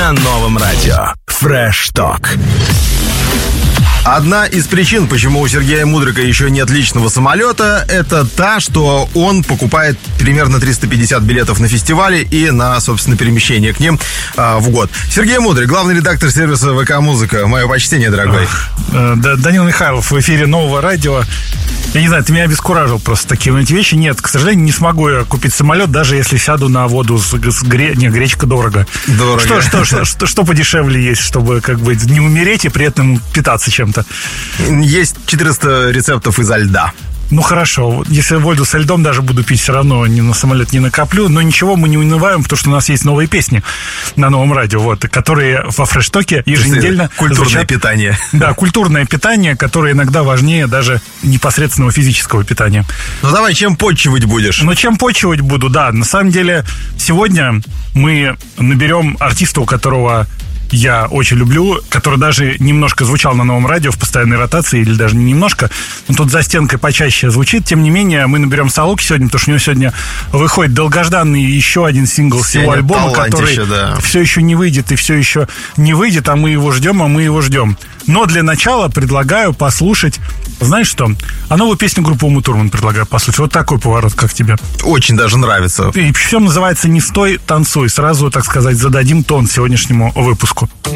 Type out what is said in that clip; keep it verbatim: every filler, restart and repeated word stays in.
на новом радио. Fresh Talk. Одна из причин, почему у Сергея Мудрика еще нет личного самолета, это та, что он покупает примерно триста пятьдесят билетов на фестивали и на, собственно, перемещение к ним а, в год. Сергей Мудрик, главный редактор сервиса ВК-музыка. Мое почтение, дорогой. А, да, Данил Михайлов в эфире нового радио. Я не знаю, ты меня обескуражил просто такие эти вещи. Нет, к сожалению, не смогу я купить самолет, даже если сяду на воду с, с гре... Не, гречка дорого. Дорого. Что, что, что, что, что подешевле есть, чтобы как бы не умереть и при этом питаться чем-то? Есть четыреста рецептов изо льда. Ну хорошо, если воду со льдом даже буду пить, все равно ни на самолет не накоплю. Но ничего, мы не унываем, потому что у нас есть новые песни на новом радио, вот, которые во фреш-токе еженедельно культурное звучат. Питание. Да, культурное питание, которое иногда важнее даже непосредственного физического питания. Ну давай, чем почивать будешь? Ну чем почивать буду, да. На самом деле, сегодня мы наберем артиста, у которого я очень люблю, который даже немножко звучал на новом радио в постоянной ротации, или даже не немножко, но тут за стенкой почаще звучит. Тем не менее, мы наберем Салуки сегодня, потому что у него сегодня выходит долгожданный еще один сингл с его альбома, который да. все еще не выйдет и все еще не выйдет, а мы его ждем, а мы его ждем. Но для начала предлагаю послушать, знаешь что, а новую песню группы Ума Турман предлагаю послушать. Вот такой поворот, как тебе? Очень даже нравится. И причем называется «Не стой, танцуй». Сразу, так сказать, зададим тон сегодняшнему выпуску.